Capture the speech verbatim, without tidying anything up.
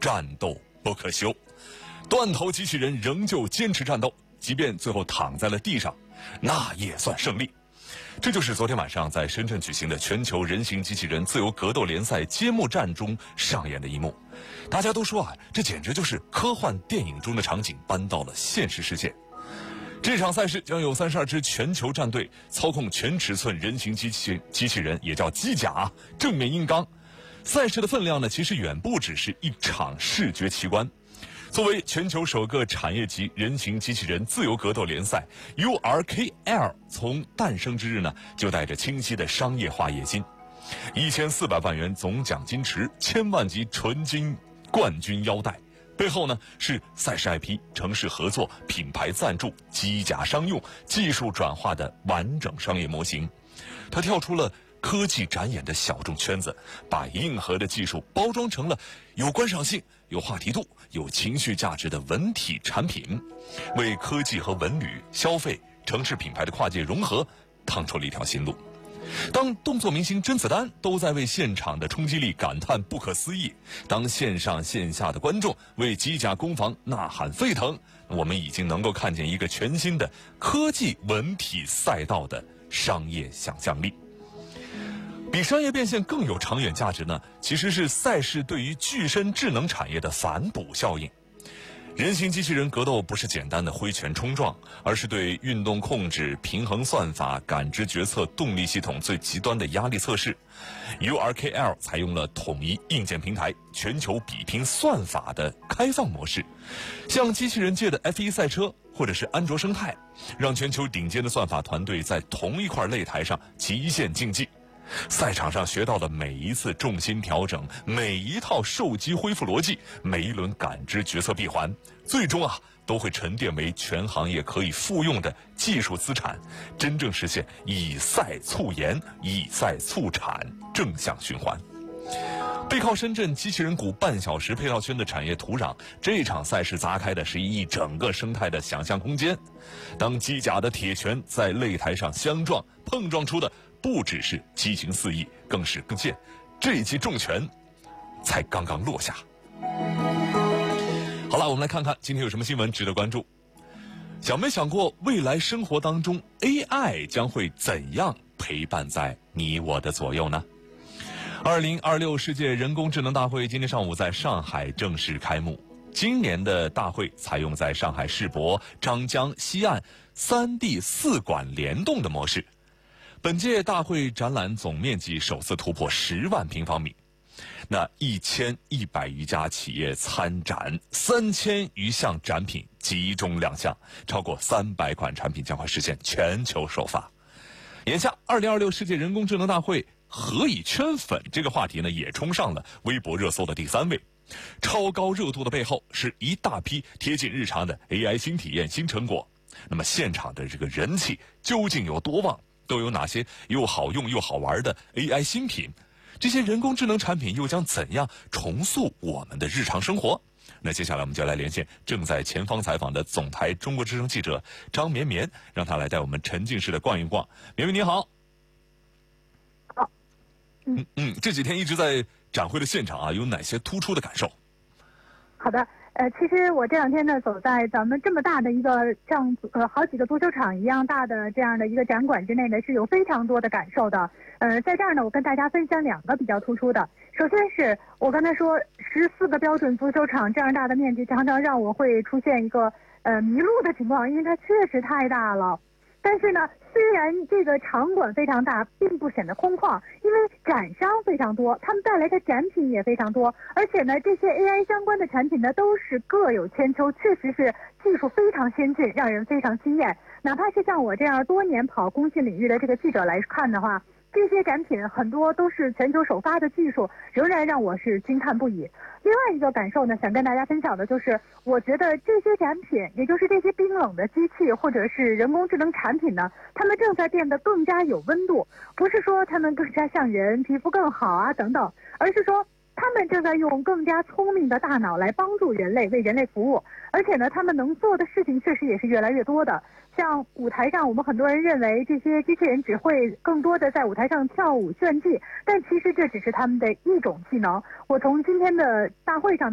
战斗不可休。断头机器人仍旧坚持战斗，即便最后躺在了地上，那也算胜利。这就是昨天晚上在深圳举行的全球人形机器人自由格斗联赛揭幕战中上演的一幕。大家都说啊，这简直就是科幻电影中的场景搬到了现实世界。这场赛事将有三十二支全球战队操控全尺寸人形机器机器人，也叫机甲，正面硬刚。赛事的分量呢，其实远不只是一场视觉奇观。作为全球首个产业级人形机器人自由格斗联赛 U R K L 从诞生之日呢，就带着清晰的商业化野心。一千四百万元总奖金池，千万级纯金冠军腰带，背后呢是赛事 I P、城市合作、品牌赞助、机甲商用、技术转化的完整商业模型。它跳出了科技展演的小众圈子，把硬核的技术包装成了有观赏性、有话题度、有情绪价值的文体产品，为科技和文旅、消费、城市品牌的跨界融合趟出了一条新路。当动作明星甄子丹都在为现场的冲击力感叹不可思议，当线上线下的观众为机甲攻防呐喊沸腾，我们已经能够看见一个全新的科技文体赛道的商业想象力。比商业变现更有长远价值呢，其实是赛事对于具身智能产业的反哺效应。人形机器人格斗不是简单的挥拳冲撞，而是对运动控制、平衡算法、感知决策、动力系统最极端的压力测试。U R K L 采用了统一硬件平台、全球比拼算法的开放模式，像机器人界的 F 一 赛车或者是安卓生态，让全球顶尖的算法团队在同一块擂台上极限竞技。赛场上学到的每一次重心调整，每一套受击恢复逻辑，每一轮感知决策闭环，最终啊都会沉淀为全行业可以复用的技术资产，真正实现以赛促研、以赛促产正向循环。背靠深圳机器人谷半小时配套圈的产业土壤，这场赛事砸开的是一整个生态的想象空间。当机甲的铁拳在擂台上相撞，碰撞出的不只是激情四溢，更是更见这一记重拳才刚刚落下。好了，我们来看看今天有什么新闻值得关注。想没想过未来生活当中 A I 将会怎样陪伴在你我的左右呢？二零二六世界人工智能大会今天上午在上海正式开幕。今年的大会采用在上海世博、张江、西岸 三 D 四馆联动的模式。本届大会展览总面积首次突破十万平方米，那一千一百余家企业参展，三千余项展品集中亮相，超过三百款产品将会实现全球首发。眼下二零二六世界人工智能大会何以圈粉这个话题呢，也冲上了微博热搜的第三位。超高热度的背后是一大批贴近日常的 A I 新体验、新成果。那么现场的这个人气究竟有多旺？都有哪些又好用又好玩的 A I 新品？这些人工智能产品又将怎样重塑我们的日常生活？那接下来我们就来连线正在前方采访的总台中国之声记者张绵绵，让他来带我们沉浸式的逛一逛。绵绵你好。 好。 嗯嗯，这几天一直在展会的现场啊，有哪些突出的感受？ 好的。呃，其实我这两天呢，走在咱们这么大的一个像呃好几个足球场一样大的这样的一个展馆之内呢，是有非常多的感受的。呃，在这儿呢，我跟大家分享两个比较突出的。首先是我刚才说十四个标准足球场这样大的面积，常常让我会出现一个呃迷路的情况，因为它确实太大了。但是呢，虽然这个场馆非常大，并不显得空旷，因为展商非常多，他们带来的展品也非常多，而且呢，这些 A I 相关的产品呢，都是各有千秋，确实是技术非常先进，让人非常惊艳。哪怕是像我这样多年跑工信领域的这个记者来看的话，这些展品很多都是全球首发的技术，仍然让我是惊叹不已。另外一个感受呢，想跟大家分享的就是，我觉得这些展品，也就是这些冰冷的机器或者是人工智能产品呢，它们正在变得更加有温度，不是说它们更加像人，皮肤更好啊等等，而是说他们正在用更加聪明的大脑来帮助人类，为人类服务。而且呢，他们能做的事情确实也是越来越多的。像舞台上，我们很多人认为这些机器人只会更多的在舞台上跳舞炫技，但其实这只是他们的一种技能。我从今天的大会上